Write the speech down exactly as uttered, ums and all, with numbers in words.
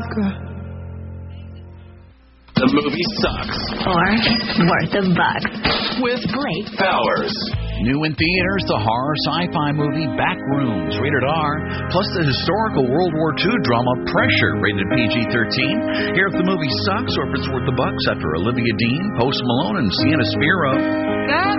vodka. The movie sucks. Or worth a buck. With Blake Bowers. New in theaters, the horror sci-fi movie Backrooms, rated R, plus the historical World War Two drama Pressure, rated P G thirteen. Hear if the movie sucks or if it's worth the bucks after Olivia Dean, Post Malone, and Sienna Spiro.